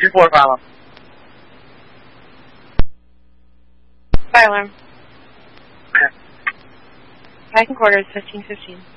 3-4, fire alarm. Fire alarm. Okay. Packing quarters, 1515.